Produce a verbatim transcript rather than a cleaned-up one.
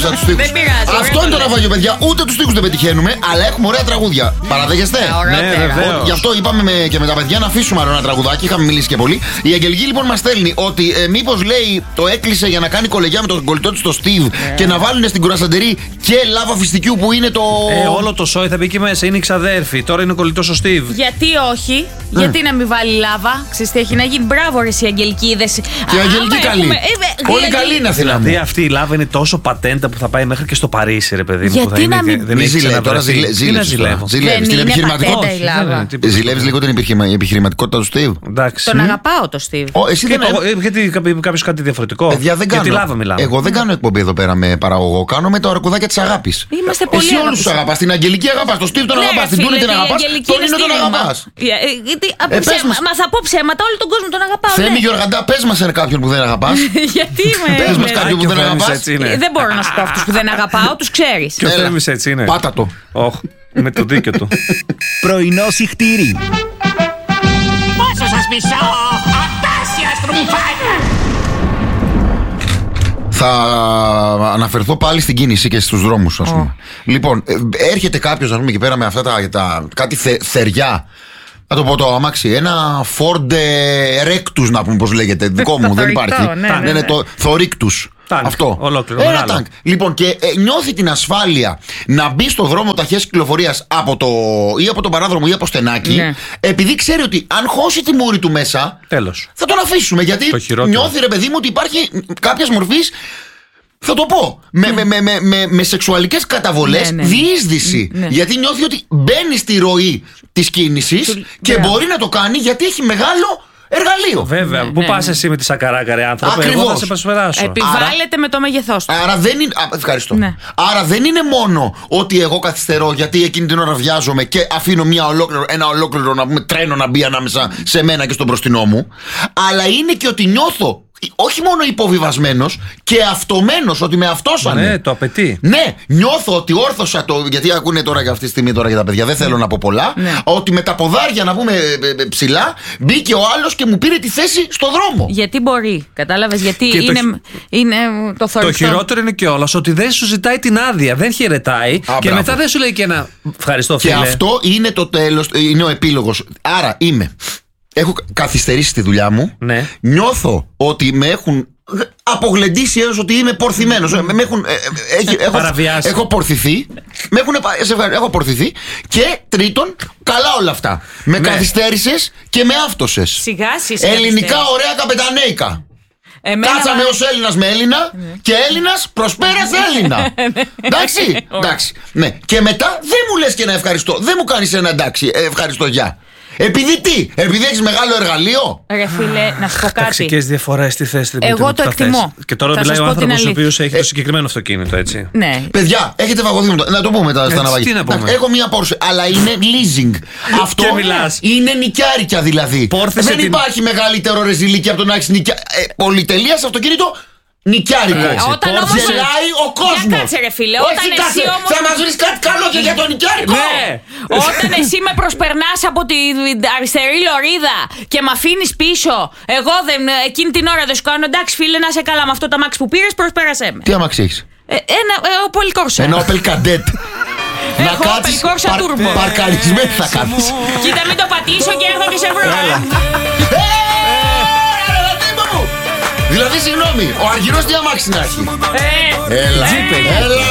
μπέρδεψα τους στίχους. Αυτό είναι το ναυάγιο, παιδιά. Ούτε τους στίχους δεν πετυχαίνουμε, αλλά έχουμε ωραία τραγούδια. Παραδέχεστε? Ναι, βεβαίως. Γι' αυτό είπαμε με, και με τα παιδιά να αφήσουμε άλλο ένα τραγουδάκι. Είχαμε μιλήσει και πολύ. Η Αγγελική λοιπόν μας στέλνει ότι ε, μήπως λέει το έκλεισε για να κάνει κολεγιά με τον κολλητό της το Steve yeah. και να βάλουν στην κουρασαντερή και λάβα φιστικιού που είναι το. Ε, όλο το σόι θα μπει εκεί μέσα. Είναι η ξαδέρφη. Τώρα είναι κολλητός ο Steve. Γιατί όχι, ναι. γιατί να μην βάλει λάβα. Ξέρεις τι έχει να γίνει. Μπράβο, ρε η Αγγελική. Είδες. Και η Αγγελική καλή. Έχουμε... Ε, πολύ καλή είναι Αθηνά μου. Δηλαδή αυτή η λάβα είναι τόσο πατέντα που θα πάει μέχρι και στο Παρίσι, ρε παιδί μου. Γιατί που θα να είναι, μην. Δεν έχει τώρα ζηλεύει. Ζηλεύει την επιχειρηματικότητα. Ζηλεύει λίγο την επιχειρηματικότητα του Steve. Τον αγαπάω το Steve. Εσύ δεν. Γιατί κάποιο κάτι διαφορετικό. Παιδιά, δεν κάνω. Λάβα μιλάμε. Εγώ δεν κάνω εκπομπή εδώ πέρα με παραγωγό. Κάνω με τα αρκουδάκια τη αγάπη. Είμαστε πολύ Εσύ όλου του αγαπά. Την Αγγελική αγαπά. Τον Steve τον αγαπά. Την Τούνη την αγαπά. Τον Νίνο τον αγαπά. Μα θα πω ψέματα, όλο τον κόσμο τον αγαπάω. Θέμη Γιωργαντά, πε μα σε κάποιον που δεν αγαπά. Γιατί με. Πε μα κάποιον που δεν αγαπά. Δεν μπορώ να σου πω αυτού που δεν αγαπάω, του ξέρει. Και ο Θέμη έτσι είναι. Πάτα το. Με το δίκιο του. Πρωινό σιχτήρι. Πόσο σας μισώ, απέσια στρουμφάκια. Θα αναφερθώ πάλι στην κίνηση και στους δρόμους, ας πούμε. Oh. Λοιπόν, έρχεται κάποιος, ας πούμε, εκεί πέρα με αυτά τα, τα κάτι θε, θεριά. Να το πω το αμάξι. Ένα Ford Erectus, να πούμε πώς λέγεται. Δικό μου, δεν υπάρχει. Ναι, ναι, ναι. Είναι το Thorictus. Τάνκ, αυτό. Ολόκληρο. Ένα τάγκ. Λοιπόν, και ε, νιώθει την ασφάλεια να μπει στο δρόμο ταχείας κυκλοφορίας από το, ή από τον παράδρομο ή από στενάκι, ναι. επειδή ξέρει ότι αν χώσει τη μούρη του μέσα, τέλος. Θα τον αφήσουμε. Γιατί νιώθει, ρε παιδί μου, ότι υπάρχει κάποια μορφή. Θα το πω. Με, ναι. με, με, με, με σεξουαλικές καταβολές, ναι, ναι. διείσδυση. Ναι. Γιατί νιώθει ότι μπαίνει στη ροή της κίνησης του... και ναι. μπορεί να το κάνει γιατί έχει μεγάλο εργαλείο. Βέβαια. Ναι, Πού ναι, πας ναι. εσύ με τη σακαράκα, ρε άνθρωπε? Ακριβώς. Εγώ θα σε προσπεράσω. Επιβάλλεται άρα, με το μέγεθός του. Άρα δεν είναι. Α, ευχαριστώ. Ναι. Άρα δεν είναι μόνο ότι εγώ καθυστερώ γιατί εκείνη την ώρα βιάζομαι και αφήνω μια ολόκληρο, ένα ολόκληρο να πούμε, τρένο να μπει ανάμεσα σε μένα και στον μπροστινό μου. Αλλά είναι και ότι νιώθω. Όχι μόνο υποβιβασμένος και αυτομένος ότι με αυτόσανε. Ναι, το απαιτεί. Ναι, νιώθω ότι όρθωσα το. Γιατί ακούνε τώρα για αυτή τη στιγμή τώρα για τα παιδιά, δεν θέλω να πω πολλά. Ναι. Ότι με τα ποδάρια να πούμε ψηλά μπήκε ο άλλος και μου πήρε τη θέση στο δρόμο. Γιατί μπορεί, κατάλαβες, γιατί είναι το, είναι το θορυκτό. Το χειρότερο είναι κιόλας ότι δεν σου ζητάει την άδεια, δεν χαιρετάει. Α, και μπράβο. Μετά δεν σου λέει και ένα ευχαριστώ φίλε. Και αυτό είναι το τέλος, είναι ο επίλογος. Άρα είμαι. Έχω καθυστερήσει στη δουλειά μου. Ναι. Νιώθω ότι με έχουν απογλεντήσει έως ότι είμαι πορθημένος. Mm. Με έχουν, ε, ε, έχω, έχω πορθηθεί. Με έχουν, έχω πορθηθεί. Και τρίτον, καλά όλα αυτά. Με ναι. καθυστέρησες και με άφτωσες. Σιγά ελληνικά ωραία καπετανέικα. Εμένα... Κάτσαμε ως Έλληνας με Έλληνα ναι. και Έλληνας προσπέρασε Έλληνα. Εντάξει. εντάξει. Ναι. Και μετά δεν μου λες και ένα ευχαριστώ. Δεν μου κάνεις ένα εντάξει. Ευχαριστώ, γεια. Επειδή τι, επειδή έχεις μεγάλο εργαλείο. Ρε φίλε, να σου πω κάτι. Ταξικές διαφορές στη θέση. Εγώ το εκτιμώ. Και τώρα μιλάει ο άνθρωπος ο οποίος έχει το συγκεκριμένο αυτοκίνητο, έτσι. Ναι. Παιδιά, έχετε βαγωθεί. Να το πούμε τα ναυάγια. Έχω μία Porsche, αλλά είναι leasing. Αυτό είναι νοικιάρικια δηλαδή. Δεν υπάρχει μεγαλύτερο ρεζιλίκι από το να έχεις νοικιά. Πολυτελεία σε αυτοκίνητο. Νοικιάρικο. Όταν όμως γελάει ο κόσμος. Για κάτσε ρε φίλε. Όταν όχι, εσύ όμως... Θα μας βρεις κάτι καλό και για το νοικιάρικο. Ναι. Όταν εσύ με προσπερνάς από την αριστερή λωρίδα και με αφήνεις πίσω, εγώ δεν, εκείνη την ώρα δεν σου κάνω εντάξει φίλε να σε καλά με αυτό το αμάξι που πήρες, προσπέρασέ με. Τι αμάξι έχεις? Ε, ένα Opel Corsa. Ένα Opel Kadett. Να κάτσεις παρκαρισμένη θα κάτσεις. Κοίτα μην το πατήσω και έρθω και σε βρω. Δηλαδή, συγγνώμη, ο Αργυρός τι αμάξι να έχει? Ε, Έλα, έλα.